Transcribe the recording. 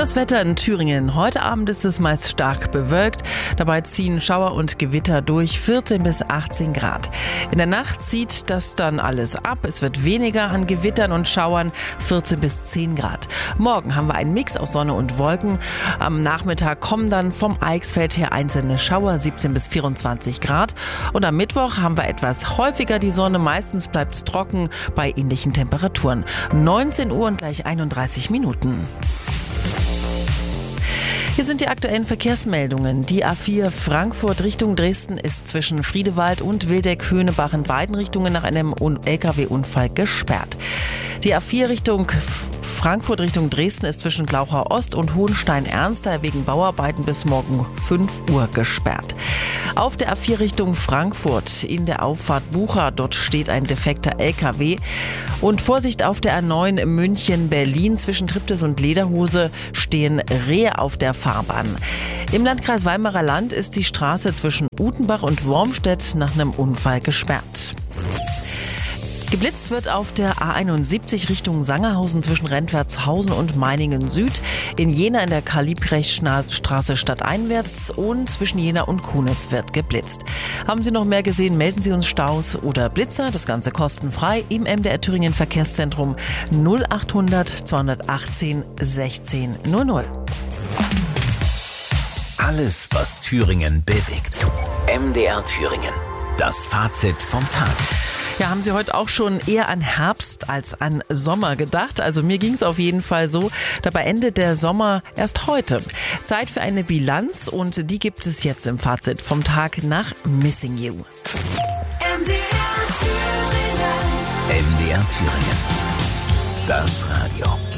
Das Wetter in Thüringen. Heute Abend ist es meist stark bewölkt. Dabei ziehen Schauer und Gewitter durch, 14 bis 18 Grad. In der Nacht zieht das dann alles ab. Es wird weniger an Gewittern und Schauern, 14 bis 10 Grad. Morgen haben wir einen Mix aus Sonne und Wolken. Am Nachmittag kommen dann vom Eichsfeld her einzelne Schauer, 17 bis 24 Grad. Und am Mittwoch haben wir etwas häufiger die Sonne. Meistens bleibt es trocken bei ähnlichen Temperaturen. 19 Uhr und gleich 31 Minuten. Hier sind die aktuellen Verkehrsmeldungen. Die A4 Frankfurt Richtung Dresden ist zwischen Friedewald und Wildeck-Höhnebach in beiden Richtungen nach einem LKW-Unfall gesperrt. Die A4 Richtung Frankfurt Richtung Dresden ist zwischen Glauchau Ost und Hohenstein-Ernster wegen Bauarbeiten bis morgen 5 Uhr gesperrt. Auf der A4 Richtung Frankfurt in der Auffahrt Bucha, dort steht ein defekter LKW. Und Vorsicht auf der A9 München-Berlin zwischen Triptis und Lederhose stehen Rehe auf der Fahrbahn. Im Landkreis Weimarer Land ist die Straße zwischen Utenbach und Wormstedt nach einem Unfall gesperrt. Geblitzt wird auf der A71 Richtung Sangerhausen zwischen Rentwertshausen und Meiningen Süd, in Jena in der Karl-Liebknecht-Straße stadteinwärts und zwischen Jena und Kunitz wird geblitzt. Haben Sie noch mehr gesehen, melden Sie uns Staus oder Blitzer, das Ganze kostenfrei im MDR Thüringen Verkehrszentrum 0800 218 16 00. Alles, was Thüringen bewegt. MDR Thüringen. Das Fazit vom Tag. Ja, haben Sie heute auch schon eher an Herbst als an Sommer gedacht? Also mir ging es auf jeden Fall so. Dabei endet der Sommer erst heute. Zeit für eine Bilanz und die gibt es jetzt im Fazit vom Tag nach Missing You. MDR Thüringen. Das Radio.